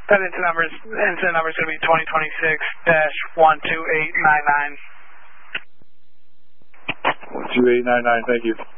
That incident number is going to be 2026-12899. 12899, thank you.